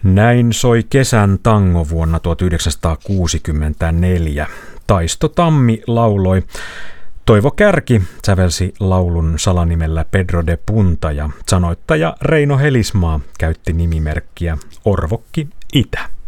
Näin soi kesän tango vuonna 1964. Taisto Tammi lauloi. Toivo Kärki sävelsi laulun salanimellä Pedro de Punta ja sanoittaja Reino Helismaa käytti nimimerkkiä Orvokki Itä.